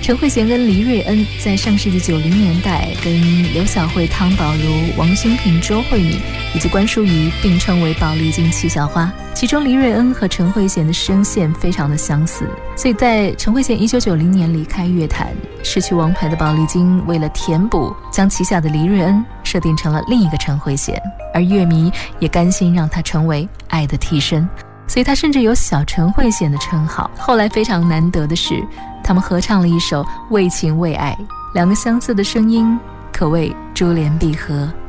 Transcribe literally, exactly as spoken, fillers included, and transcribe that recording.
陈慧娴跟黎瑞恩在上世纪九零年代跟刘晓慧、汤宝如、王馨平、周慧敏以及关淑怡并称为宝丽金七小花，其中黎瑞恩和陈慧娴的声线非常的相似，所以在陈慧娴一九九零年离开乐坛，失去王牌的宝丽金为了填补，将旗下的黎瑞恩设定成了另一个陈慧娴，而乐迷也甘心让她成为爱的替身，所以她甚至有小陈慧娴的称号。后来非常难得的是，他们合唱了一首《为情为爱》，两个相似的声音可谓珠联璧合。